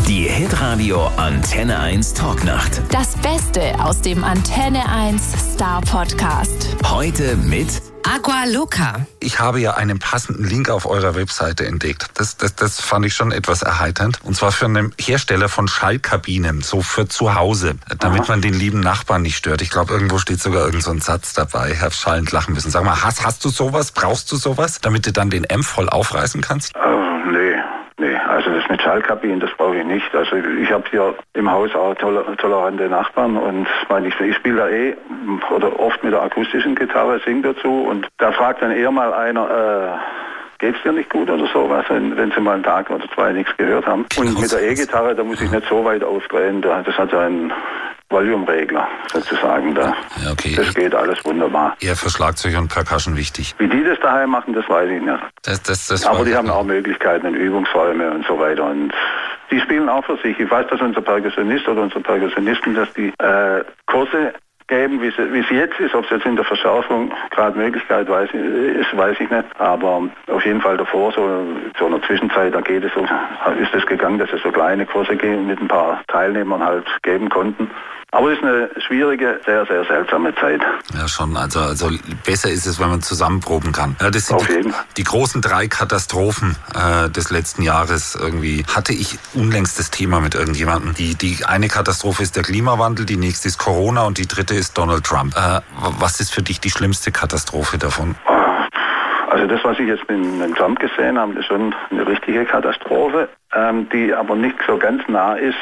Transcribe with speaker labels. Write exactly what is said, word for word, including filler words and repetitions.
Speaker 1: Die Hitradio Antenne eins Talknacht.
Speaker 2: Das Beste aus dem Antenne eins Star Podcast.
Speaker 1: Heute mit
Speaker 3: Aqua Loca.
Speaker 4: Ich habe ja einen passenden Link auf eurer Webseite entdeckt. Das, das, das fand ich schon etwas erheiternd. Und zwar für einen Hersteller von Schallkabinen, so für zu Hause, damit Aha. man den lieben Nachbarn nicht stört. Ich glaube, irgendwo steht sogar irgend so ein Satz dabei. Ich habe schallend lachen müssen. Sag mal, hast, hast du sowas? Brauchst du sowas, damit du dann den Amp voll aufreißen kannst?
Speaker 5: Oh, nee. Nee, also das mit Schallkabinen, das brauche ich nicht. Also ich habe hier im Haus auch toler, tolerante Nachbarn und meine, ich, ich spiele da eh oder oft mit der akustischen Gitarre, singe dazu und da fragt dann eher mal einer, äh, geht's dir nicht gut oder sowas, wenn, wenn sie mal einen Tag oder zwei nichts gehört haben. Und mit der E-Gitarre, da muss ich nicht so weit aufdrehen, das hat ja einen Volume-Regler sozusagen da.
Speaker 4: Ja, okay.
Speaker 5: Das geht alles wunderbar.
Speaker 4: Eher für Schlagzeug und Percussion wichtig.
Speaker 5: Wie die das daheim machen, das weiß ich nicht.
Speaker 4: Das, das, das
Speaker 5: Aber die haben auch Möglichkeiten und Übungsräume und so weiter. Und die spielen auch für sich. Ich weiß, dass unser Perkussionist oder unsere Perkussionisten, dass die äh, Kurse geben, wie sie, wie es jetzt ist. Ob es jetzt in der Verschärfung gerade Möglichkeit weiß, ist, weiß ich nicht. Aber auf jeden Fall davor, so so einer Zwischenzeit, da geht es so, ist es gegangen, dass es so kleine Kurse mit ein paar Teilnehmern halt geben konnten. Aber es ist eine schwierige, sehr, sehr seltsame Zeit.
Speaker 4: Ja, schon. Also, also besser ist es, wenn man zusammenproben kann. Ja, das sind
Speaker 5: Auf jeden
Speaker 4: die,
Speaker 5: Fall.
Speaker 4: die großen drei Katastrophen äh, des letzten Jahres. Irgendwie hatte ich unlängst das Thema mit irgendjemandem. Die, die eine Katastrophe ist der Klimawandel, die nächste ist Corona und die dritte ist Donald Trump. Äh, was ist für dich die schlimmste Katastrophe davon?
Speaker 5: Also das, was ich jetzt mit dem Trump gesehen habe, ist schon eine richtige Katastrophe, ähm, die aber nicht so ganz nah ist